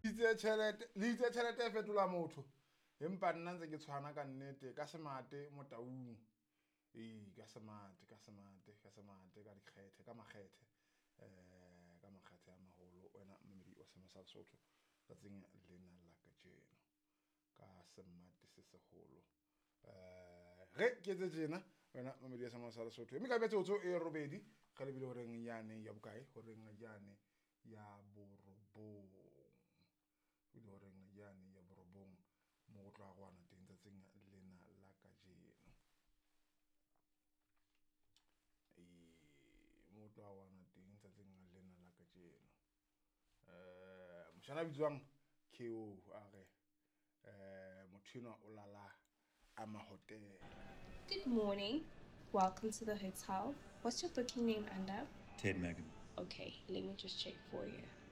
itse tšhelete e fetola motho empa nna ntse ke tshwana ka nnete ka semate mo taung ka semate ka dikgethe ka makgethe ka makgethe a maholo wena mmedi o sema sa Lesotho tsatsing lena la ka jeno ka semate se segolo ge ke tse jena wena mmedi o sema sa Lesotho mme ka betsotso e robedi ga lebile goreng yane ya bokae goreng yane ya borobong goreng yane ya borobong mo go tloa go ana teng tsatsing lena la ka jeno mo tloa go ana teng tsatsing lena la ka jeno mošana bitswang Keo a ge motho o lala a mahotel. Good morning. Welcome to the hotel. What's your booking name under? Ted Megan. Okay, let me just check for you.